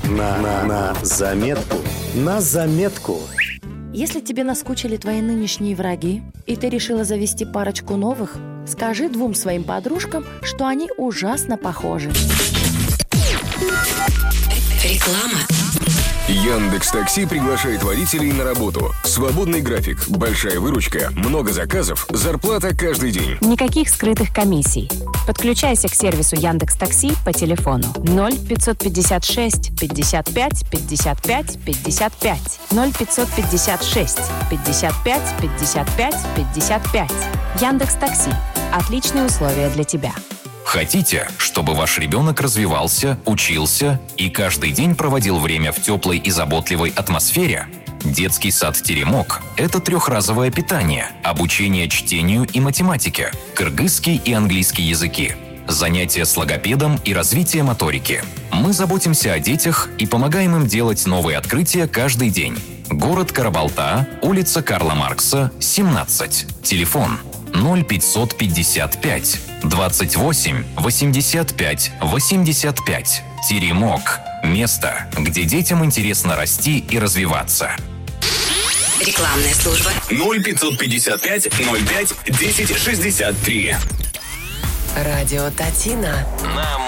На заметку. На заметку. Если тебе наскучили твои нынешние враги, и ты решила завести парочку новых, скажи 2 своим подружкам, что они ужасно похожи. Реклама. Яндекс.Такси приглашает водителей на работу. Свободный график, большая выручка, много заказов, зарплата каждый день. Никаких скрытых комиссий. Подключайся к сервису Яндекс.Такси по телефону 0556 55 55 55 0556 55 55 55. Яндекс.Такси. Отличные условия для тебя. Хотите, чтобы ваш ребенок развивался, учился и каждый день проводил время в теплой и заботливой атмосфере? Детский сад «Теремок» – это 3-разовое питание, обучение чтению и математике, кыргызский и английский языки, занятия с логопедом и развитие моторики. Мы заботимся о детях и помогаем им делать новые открытия каждый день. Город Карабалта, улица Карла Маркса, 17. Телефон 0555 28 85 85. Теремок. Место, где детям интересно расти и развиваться. Рекламная служба. 0555 05 10 63. Радио Татина. На